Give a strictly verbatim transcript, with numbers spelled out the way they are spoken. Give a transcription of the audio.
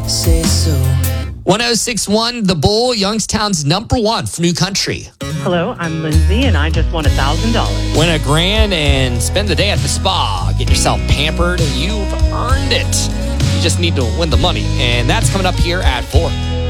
say so. one oh six point one The Bull, Youngstown's number one for New Country. Hello, I'm Lindsay, and I just won one thousand dollars. Win a grand and spend the day at the spa. Get yourself pampered. You've earned it. You just need to win the money. And that's coming up here at four.